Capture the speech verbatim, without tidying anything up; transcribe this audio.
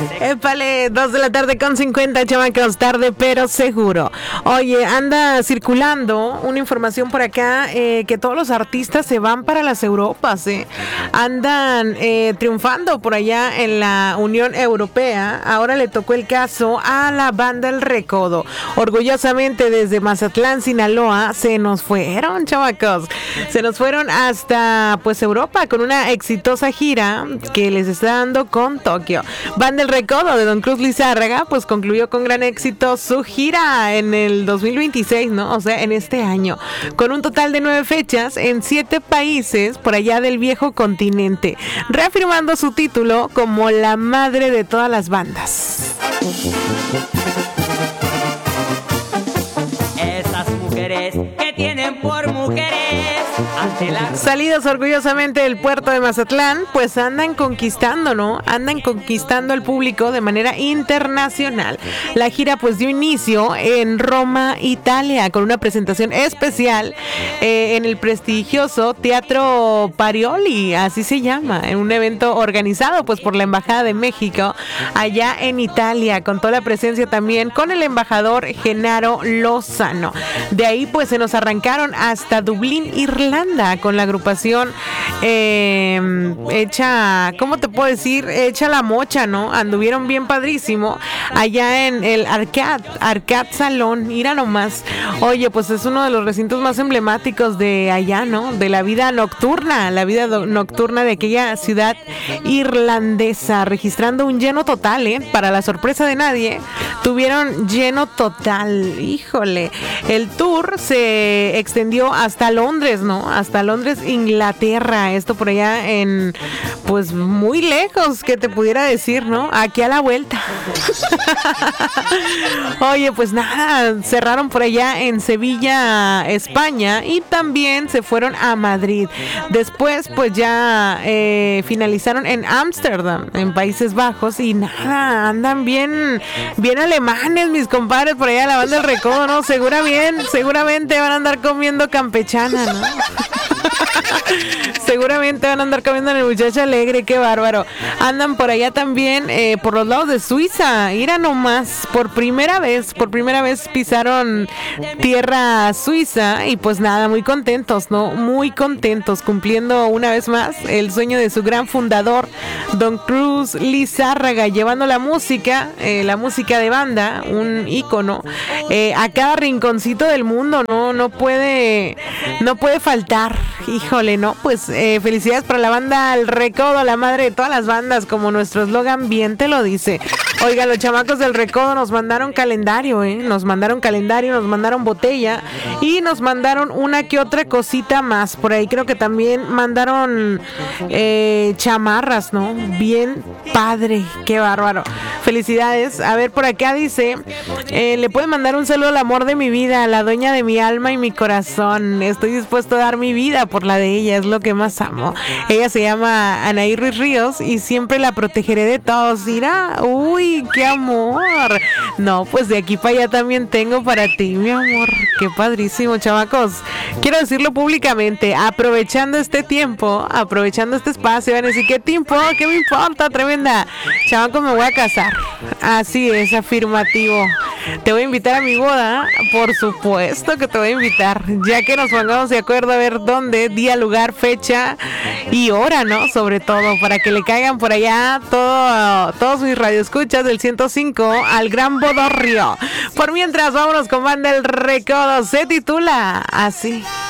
Épale, dos de la tarde con cincuenta, chamacos, tarde pero seguro. Oye, anda circulando una información por acá eh, que todos los artistas se van para las Europas, eh. Andan eh, triunfando por allá en la Unión Europea. Ahora le tocó el caso a la banda El Recodo. Orgullosamente desde Mazatlán, Sinaloa, se nos fueron, chamacos. Se nos fueron hasta pues Europa con una exitosa gira que les está dando con Tokio. Banda El Recodo de Don Cruz Lizárraga pues concluyó con gran éxito su gira en el dos mil veintiséis, ¿no? O sea, en este año, con un total de nueve fechas en siete países por allá del viejo continente, reafirmando su título como la madre de todas las bandas. Esas mujeres que tienen por mujeres ante la... Salidos orgullosamente del puerto de Mazatlán, pues andan conquistando, ¿no? Andan conquistando el público de manera internacional. La gira pues dio inicio en Roma, Italia, con una presentación especial eh, en el prestigioso Teatro Parioli, así se llama, en un evento organizado pues por la Embajada de México allá en Italia, con toda la presencia también con el embajador Genaro Lozano. De ahí pues se nos arrancaron hasta Dublín, Irlanda, con la agrupación eh, hecha, ¿cómo te puedo decir? Hecha la mocha, ¿no? Anduvieron bien padrísimo allá en el Arcade, Arcade Salón, mira nomás. Oye, pues es uno de los recintos más emblemáticos de allá, ¿no? De la vida nocturna, la vida do- nocturna de aquella ciudad irlandesa, registrando un lleno total, ¿eh? Para la sorpresa de nadie, tuvieron lleno total, híjole. El tour se extendió hasta Londres, ¿no? Hasta Londres, Inglaterra. Esto por allá en, pues muy lejos, que te pudiera decir, ¿no? Aquí a la vuelta. Oye, pues nada, cerraron por allá en Sevilla, España, y también se fueron a Madrid. Después, pues ya eh, finalizaron en Ámsterdam, en Países Bajos, y nada, andan bien, bien alemanes, mis compadres, por allá la banda El Recodo, ¿no? Segura bien, seguramente van a andar comiendo campechana, ¿no? Seguramente van a andar comiendo en el Muchacho Alegre, qué bárbaro. Andan por allá también, eh, por los lados de Suiza, mira nomás, por primera vez, por primera vez pisaron tierra suiza, y pues nada, muy contentos, ¿no? Muy contentos, cumpliendo una vez más el sueño de su gran fundador, Don Cruz Lizárraga, llevando la música, eh, la música de banda, un ícono, eh, a cada rinconcito del mundo, ¿no? No puede, no puede faltar. Híjole, ¿no? Pues eh, felicidades para la banda El Recodo, la madre de todas las bandas, como nuestro eslogan bien te lo dice. Oiga, los chamacos del Recodo nos mandaron calendario, ¿eh? Nos mandaron calendario, nos mandaron botella y nos mandaron una que otra cosita más. Por ahí creo que también mandaron eh, chamarras, ¿no? Bien padre, qué bárbaro. Felicidades. A ver, por acá dice, eh, le puede mandar un saludo al amor de mi vida, a la dueña de mi alma y mi corazón. Estoy dispuesto a dar mi vida por la de ella, es lo que más amo. Ella se llama Anaí Ruiz Ríos y siempre la protegeré de todos. Mira, uy, qué amor. No, pues de aquí para allá también tengo para ti, mi amor. Qué padrísimo, chamacos. Quiero decirlo públicamente, aprovechando este tiempo, aprovechando este espacio, van a decir, ¿qué tiempo? ¿Qué me importa? Tremenda. Chamacos, me voy a casar. Así es, afirmativo. Te voy a invitar a mi boda, por supuesto que te voy a invitar, ya que nos pongamos de acuerdo a ver dónde, día, lugar, fecha y hora, ¿no? Sobre todo, para que le caigan por allá todo, todos mis radioescuchas del ciento cinco al Gran Bodorrio. Por mientras, vámonos con banda El Recodo, se titula así.